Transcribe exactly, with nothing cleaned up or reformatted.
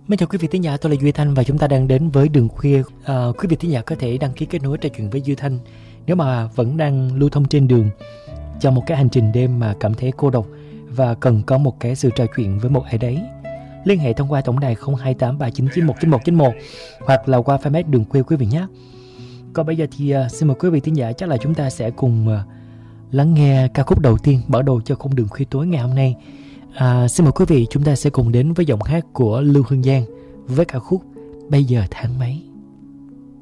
Mến chào quý vị thính giả, tôi là Duy Thanh và chúng ta đang đến với Đường Khuya. À, quý vị thính giả có thể đăng ký kết nối trò chuyện với Duy Thanh nếu mà vẫn đang lưu thông trên đường trong một cái hành trình đêm mà cảm thấy cô độc và cần có một cái sự trò chuyện với một ai đấy. Liên hệ thông qua tổng đài không hai tám ba chín chín một chín một chín một hoặc là qua fanpage Đường Khuya quý vị nhé. Còn bây giờ thì uh, xin mời quý vị thính giả, chắc là chúng ta sẽ cùng uh, lắng nghe ca khúc đầu tiên mở đầu cho khung Đường Khuya tối ngày hôm nay. À, xin mời quý vị, chúng ta sẽ cùng đến với giọng hát của Lưu Hương Giang với ca khúc Bây giờ tháng mấy.